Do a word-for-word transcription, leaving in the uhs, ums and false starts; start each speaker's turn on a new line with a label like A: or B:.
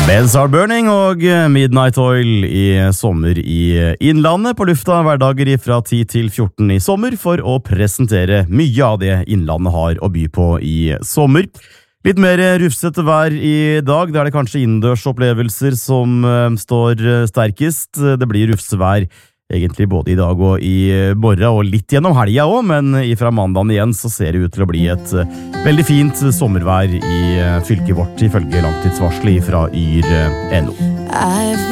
A: Bells are burning og Midnight Oil i sommer i Innlandet på lufta hverdager fra ti til fjorten i sommer for å presentere mye av det Innlandet har å by på i sommer. Litt mer rufsete vær i dag, det er det kanskje innendørsopplevelser som står sterkest. Det blir rufsevær egentlig både i dag og i morgen og litt gjennom helga også, men fra mandagen igjen så ser det ut til å bli et veldig fint sommervær i fylket vårt ifølge langtidsvarslet fra yr punktum no.